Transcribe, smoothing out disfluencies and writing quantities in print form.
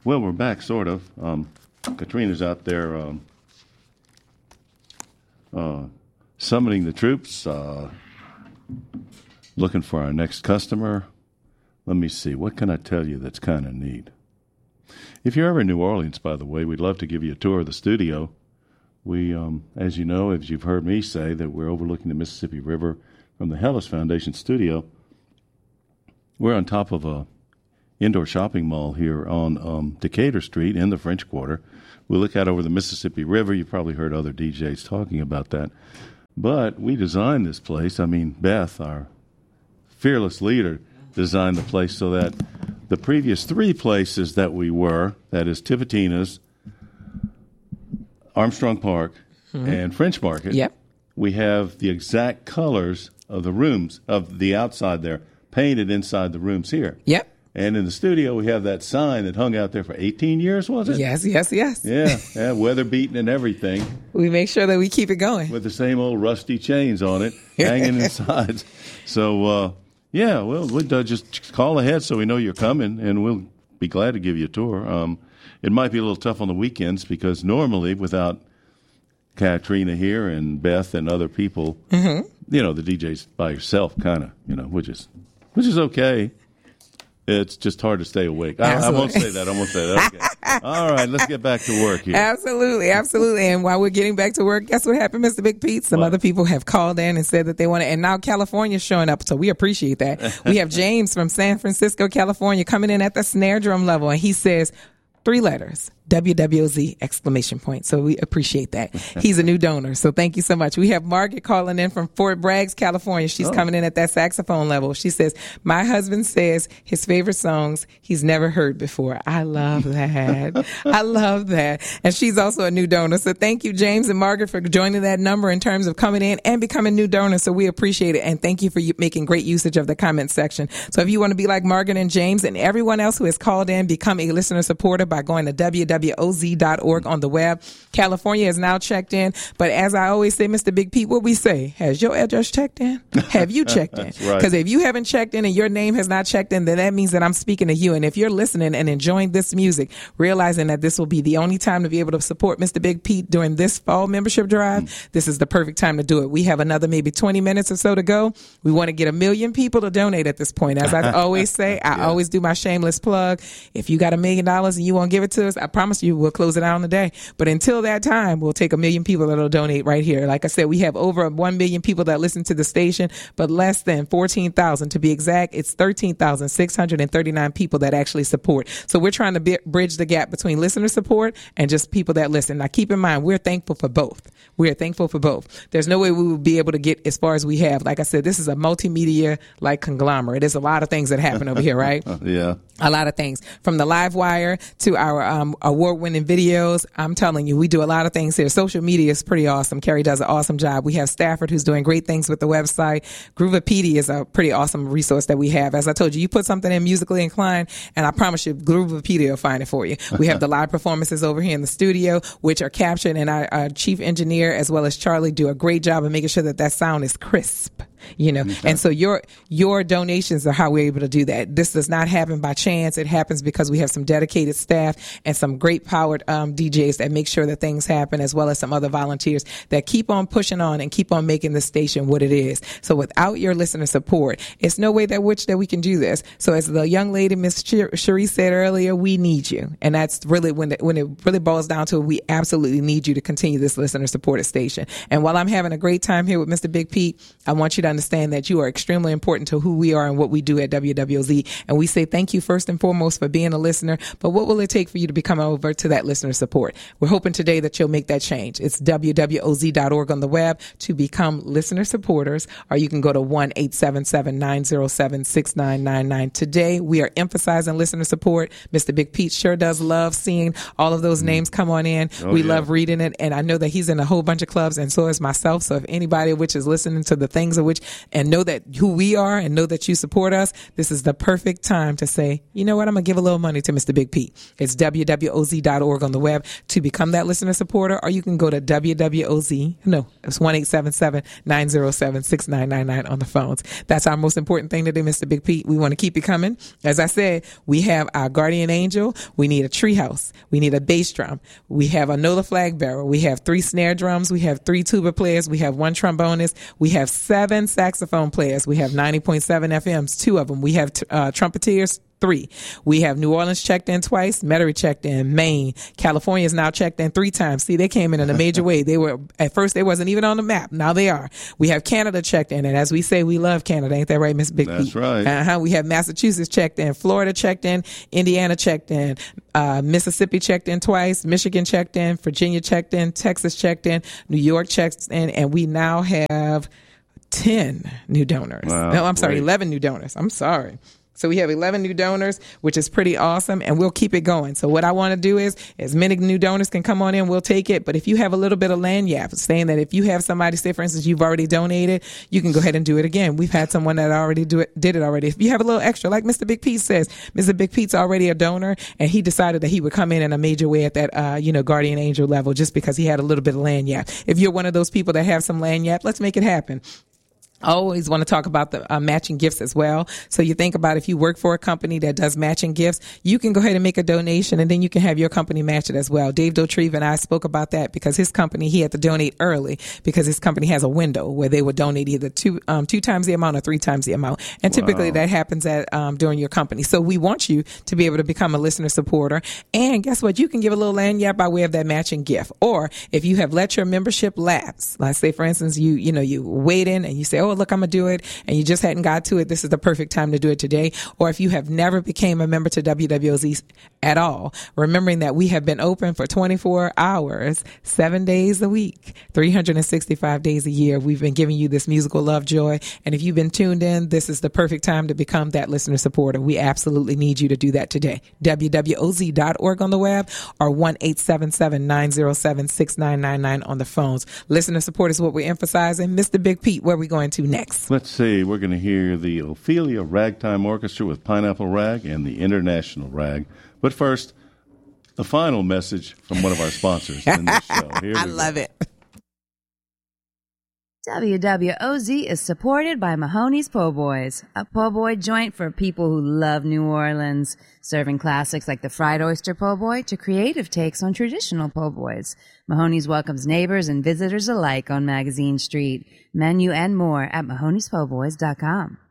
Well, we're back, sort of. Katrina's out there summoning the troops, looking for our next customer. Let me see. What can I tell you that's kind of neat? If you're ever in New Orleans, by the way, we'd love to give you a tour of the studio. We, as you know, as you've heard me say, that we're overlooking the Mississippi River from the Hellas Foundation studio. We're on top of a indoor shopping mall here on Decatur Street in the French Quarter. We look out over the Mississippi River. You've probably heard other DJs talking about that. But we designed this place. I mean, Beth, our fearless leader, designed the place so that the previous three places that we were, that is Tivitina's, Armstrong Park, and French Market, we have the exact colors of the rooms, of the outside there, painted inside the rooms here. Yep. And in the studio, we have that sign that hung out there for 18 years, was it? Yes. Yeah, weather beaten and everything. We make sure that we keep it going. With the same old rusty chains on it, hanging inside. So, we'll just call ahead so we know you're coming, and we'll be glad to give you a tour. It might be a little tough on the weekends because normally without Katrina here and Beth and other people, the DJ's by yourself kind of, which is okay. It's just hard to stay awake. I won't say that. Okay. All right, let's get back to work here. Absolutely. And while we're getting back to work, guess what happened, Mr. Big Pete? Some other people have called in and said that they want to, and now California's showing up, so we appreciate that. We have James from San Francisco, California, coming in at the snare drum level, and he says 3 letters. WWOZ exclamation point. So we appreciate that. He's a new donor. So thank you so much. We have Margaret calling in from Fort Bragg, California. She's coming in at that saxophone level. She says, my husband says his favorite songs he's never heard before. I love that. I love that. And she's also a new donor. So thank you, James and Margaret, for joining that number in terms of coming in and becoming new donors. So we appreciate it. And thank you for making great usage of the comment section. So if you want to be like Margaret and James and everyone else who has called in, become a listener supporter by going to www.oz.org on the web. California is now checked in. But as I always say, Mr. Big Pete, what we say, has your address checked in? Have you checked in? Because if you haven't checked in and your name has not checked in, then that means that I'm speaking to you. And if you're listening and enjoying this music, realizing that this will be the only time to be able to support Mr. Big Pete during this fall membership drive, this is the perfect time to do it. We have another maybe 20 minutes or so to go. We want to get 1 million people to donate at this point. As I always say, I always do my shameless plug. If you got $1 million and you want to give it to us, I promise you we'll close it out on the day. But until that time, we'll take 1 million people that'll donate right here. Like I said, we have over 1 million people that listen to the station, but less than 14,000 to be exact. It's 13,639 people that actually support. So we're trying to bridge the gap between listener support and just people that listen. Now keep in mind, we're thankful for both. There's no way we would be able to get as far as we have. Like I said, this is a multimedia like conglomerate. There's a lot of things that happen over here, right? Yeah. A lot of things, from the live wire to our award-winning videos. I'm telling you, we do a lot of things here. Social media is pretty awesome. Carrie does an awesome job. We have Stafford, who's doing great things with the website. Groovopedia is a pretty awesome resource that we have. As I told you, you put something in Musically Inclined, and I promise you, Groovopedia will find it for you. We have the live performances over here in the studio, which are captured, and our chief engineer, as well as Charlie, do a great job of making sure that sound is crisp. And so your donations are how we're able to do that. This does not happen by chance. It happens because we have some dedicated staff and some great powered DJs that make sure that things happen, as well as some other volunteers that keep on pushing on and keep on making the station what it is. So without your listener support, it's no way that we can do this. So as the young lady, Miss Cherie, said earlier, we need you. And that's really when it really boils down to it, we absolutely need you to continue this listener supported station. And while I'm having a great time here with Mr. Big Pete, I want you to understand that you are extremely important to who we are and what we do at WWOZ. And we say thank you first and foremost for being a listener. But what will it take for you to become over to that listener support? We're hoping today that you'll make that change. It's www.oz.org on the web to become listener supporters, or you can go to 1-877-907-6999. Today, we are emphasizing listener support. Mr. Big Pete sure does love seeing all of those names come on in. We love reading it. And I know that he's in a whole bunch of clubs, and so is myself. So if anybody which is listening to the things of which and know that who we are and know that you support us, this is the perfect time to say, you know what, I'm going to give a little money to Mr. Big Pete. It's wwoz.org on the web to become that listener supporter, or you can go to it's 1-877-907-6999 on the phones. That's our most important thing today, Mr. Big Pete. We want to keep it coming. As I said, we have our guardian angel. We need a treehouse. We need a bass drum. We have a NOLA flag bearer. We have 3 snare drums. We have 3 tuba players. We have 1 trombonist. We have 7 saxophone players. We have 90.7 FMs, 2 of them. We have trumpeters, 3. We have New Orleans checked in twice, Metairie checked in, Maine, California is now checked in 3 times. See, they came in a major way. They were, at first, they wasn't even on the map. Now they are. We have Canada checked in, and as we say, we love Canada. Ain't that right, Miss Big Pete? That's right. We have Massachusetts checked in, Florida checked in, Indiana checked in, Mississippi checked in twice, Michigan checked in, Virginia checked in, Texas checked in, New York checked in, and we now have 10 new donors. Wow, no, I'm sorry, great. 11 new donors. I'm sorry. So we have 11 new donors, which is pretty awesome, and we'll keep it going. So what I want to do is, as many new donors can come on in, we'll take it. But if you have a little bit of lanyard, saying that if you have somebody, say for instance, you've already donated, you can go ahead and do it again. We've had someone that already did it already. If you have a little extra, like Mr. Big Pete says, Mr. Big Pete's already a donor, and he decided that he would come in a major way at that, guardian angel level, just because he had a little bit of lanyard. If you're one of those people that have some lanyard, let's make it happen. I always want to talk about the matching gifts as well. So you think about if you work for a company that does matching gifts, you can go ahead and make a donation, and then you can have your company match it as well. Dave Dotrieve and I spoke about that because his company, he had to donate early because his company has a window where they would donate either two times the amount or 3 times the amount. And typically that happens at during your company. So we want you to be able to become a listener supporter. And guess what? You can give a little lanyard by way of that matching gift. Or if you have let your membership lapse, let's say for instance, you wait in and you say, oh, look, I'm going to do it, and you just hadn't got to it, this is the perfect time to do it today. Or if you have never became a member to WWOZ at all, remembering that we have been open for 24 hours, 7 days a week, 365 days a year. We've been giving you this musical love, joy. And if you've been tuned in, this is the perfect time to become that listener supporter. We absolutely need you to do that today. WWOZ.org on the web, or 1-877-907-6999 on the phones. Listener support is what we're emphasizing. Mr. Big Pete, where are we going to next? Let's see. We're going to hear the Ophelia Ragtime Orchestra with Pineapple Rag and the International Rag. But first, the final message from one of our sponsors in this show. Here I love it. WWOZ is supported by Mahoney's Po' Boys, a po' boy joint for people who love New Orleans, serving classics like the fried oyster po' boy to creative takes on traditional po' boys. Mahoney's welcomes neighbors and visitors alike on Magazine Street. Menu and more at mahoneyspobboys.com.